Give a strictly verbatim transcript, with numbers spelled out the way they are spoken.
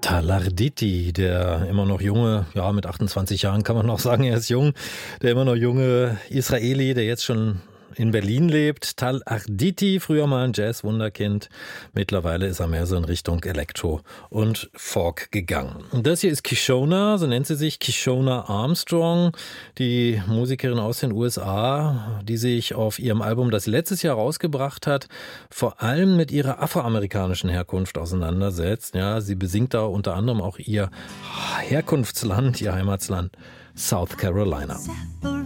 Tal Arditi, der immer noch junge, ja mit achtundzwanzig Jahren kann man noch sagen, er ist jung, der immer noch junge Israeli, der jetzt schon in Berlin lebt. Tal Arditi, früher mal ein Jazz-Wunderkind. Mittlerweile ist er mehr so in Richtung Elektro und Folk gegangen. Und das hier ist Kishona, so nennt sie sich, Kishona Armstrong, die Musikerin aus den U S A, die sich auf ihrem Album, das sie letztes Jahr rausgebracht hat, vor allem mit ihrer afroamerikanischen Herkunft auseinandersetzt. Ja, sie besingt da unter anderem auch ihr Herkunftsland, ihr Heimatland South Carolina.